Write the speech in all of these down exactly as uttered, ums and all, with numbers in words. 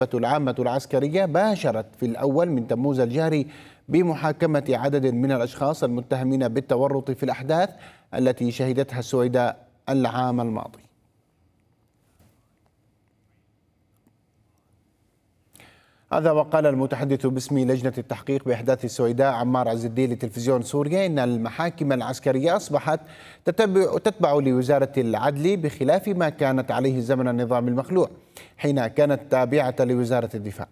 العامة العسكرية باشرت في الأول من تموز الجاري بمحاكمة عدد من الأشخاص المتهمين بالتورط في الأحداث التي شهدتها السويداء العام الماضي. هذا وقال المتحدث باسم لجنة التحقيق بأحداث السويداء عمار عز الدين لتلفزيون سوريا إن المحاكم العسكرية أصبحت تتبع, تتبع لوزارة العدل بخلاف ما كانت عليه زمن النظام المخلوع حين كانت تابعة لوزارة الدفاع.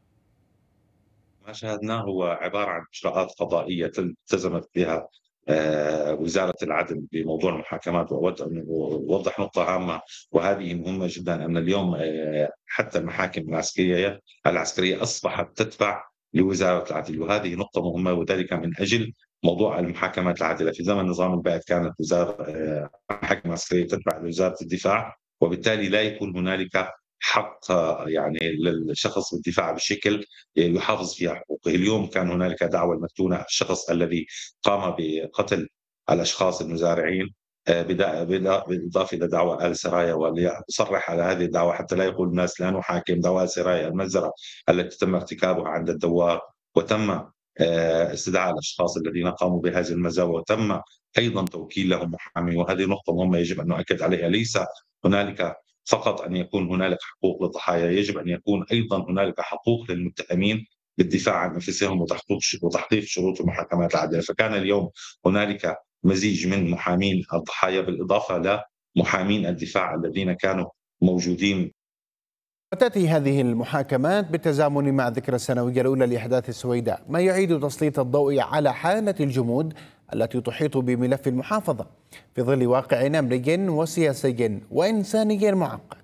ما شاهدناه هو عبارة عن إجراءات قضائية التزمت بها وزارة العدل بموضوع المحاكمات. ووضح نقطة هامة وهذه مهمة جدا، أن اليوم حتى المحاكم العسكرية العسكرية أصبحت تتبع لوزارة العدل، وهذه نقطة مهمة، وذلك من أجل موضوع المحاكمات العادلة. في زمن النظام البائد كانت وزارة المحاكم العسكرية تتبع لوزارة الدفاع، وبالتالي لا يكون هنالك حق يعني للشخص بالدفاع بشكل يحافظ فيها حقوقه. اليوم كان هنالك دعوى المفتونة الشخص الذي قام بقتل الأشخاص المزارعين بالإضافة إلى دعوى آل سرايا، وليصرح على هذه الدعوى حتى لا يقول الناس لا نحاكم دعوى آل سرايا المجزرة التي تم ارتكابها عند الدوار، وتم استدعاء الأشخاص الذين قاموا بهذه المزاوى، وتم أيضا توكيل لهم محامي. وهذه نقطة مهمة يجب أن نؤكد عليها. ليس هنالك فقط أن يكون هنالك حقوق للضحايا، يجب أن يكون أيضا هنالك حقوق للمتهمين بالدفاع عن أنفسهم وتحقيق شروط المحاكمات العادلة. فكان اليوم هنالك مزيج من محامين الضحايا بالإضافة لمحامين الدفاع الذين كانوا موجودين. وتأتي هذه المحاكمات بالتزامن مع ذكرى السنوية الأولى لأحداث السويداء، ما يعيد تسليط الضوء على حالة الجمود التي تحيط بملف المحافظة في ظل واقع أمني وسياسي وإنساني معقد.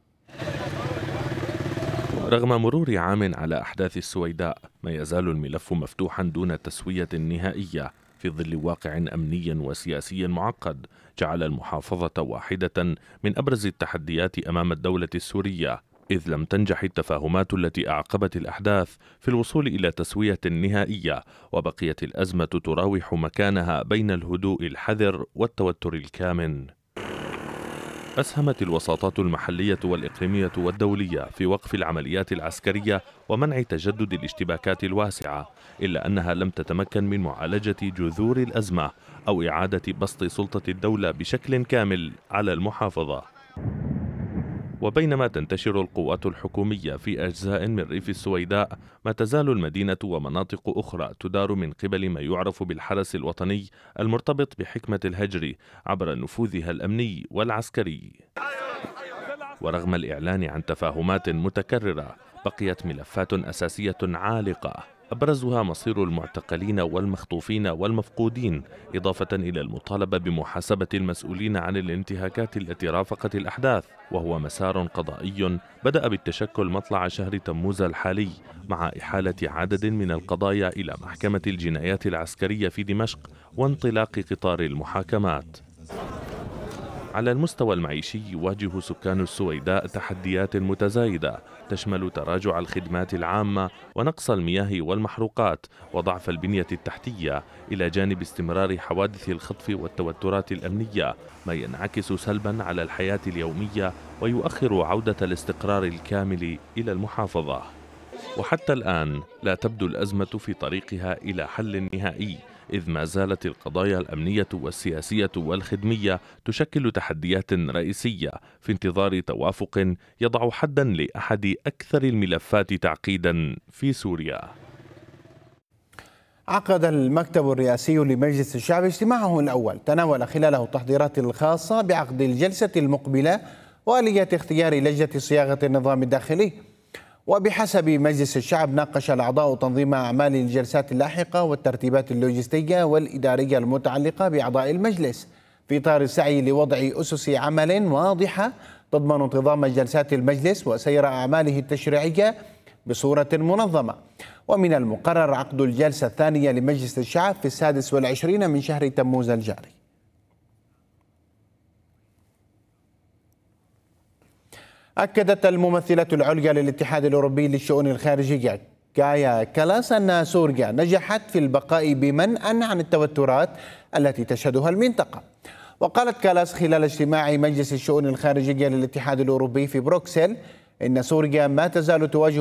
رغم مرور عام على أحداث السويداء، ما يزال الملف مفتوحا دون تسوية نهائية في ظل واقع أمني وسياسي معقد جعل المحافظة واحدة من أبرز التحديات أمام الدولة السورية، إذ لم تنجح التفاهمات التي أعقبت الأحداث في الوصول إلى تسوية نهائية، وبقيت الأزمة تراوح مكانها بين الهدوء الحذر والتوتر الكامن. أسهمت الوساطات المحلية والإقليمية والدولية في وقف العمليات العسكرية ومنع تجدد الاشتباكات الواسعة، إلا أنها لم تتمكن من معالجة جذور الأزمة أو إعادة بسط سلطة الدولة بشكل كامل على المحافظة. وبينما تنتشر القوات الحكومية في أجزاء من ريف السويداء، ما تزال المدينة ومناطق أخرى تدار من قبل ما يعرف بالحرس الوطني المرتبط بحكمة الهجر عبر نفوذها الأمني والعسكري. ورغم الإعلان عن تفاهمات متكررة، بقيت ملفات أساسية عالقة، أبرزها مصير المعتقلين والمخطوفين والمفقودين، إضافة إلى المطالبة بمحاسبة المسؤولين عن الانتهاكات التي رافقت الأحداث، وهو مسار قضائي بدأ بالتشكل مطلع شهر تموز الحالي، مع إحالة عدد من القضايا إلى محكمة الجنايات العسكرية في دمشق وانطلاق قطار المحاكمات. على المستوى المعيشي، يواجه سكان السويداء تحديات متزايدة تشمل تراجع الخدمات العامة ونقص المياه والمحروقات وضعف البنية التحتية، إلى جانب استمرار حوادث الخطف والتوترات الأمنية، ما ينعكس سلبا على الحياة اليومية ويؤخر عودة الاستقرار الكامل إلى المحافظة. وحتى الآن لا تبدو الأزمة في طريقها إلى حل نهائي، إذ ما زالت القضايا الأمنية والسياسية والخدمية تشكل تحديات رئيسية في انتظار توافق يضع حدا لأحد أكثر الملفات تعقيدا في سوريا. عقد المكتب الرئاسي لمجلس الشعب اجتماعه الأول، تناول خلاله التحضيرات الخاصة بعقد الجلسة المقبلة وآلية اختيار لجنة صياغة النظام الداخلي. وبحسب مجلس الشعب، ناقش الأعضاء تنظيم أعمال الجلسات اللاحقة والترتيبات اللوجستية والإدارية المتعلقة بأعضاء المجلس في إطار السعي لوضع أسس عمل واضحة تضمن انتظام جلسات المجلس وسير أعماله التشريعية بصورة منظمة. ومن المقرر عقد الجلسة الثانية لمجلس الشعب في السادس والعشرين من شهر تموز الجاري. أكدت الممثلة العليا للاتحاد الأوروبي للشؤون الخارجية كايا كالاس أن سوريا نجحت في البقاء بمنأى عن التوترات التي تشهدها المنطقة. وقالت كالاس خلال اجتماع مجلس الشؤون الخارجية للاتحاد الأوروبي في بروكسل إن سوريا ما تزال تواجه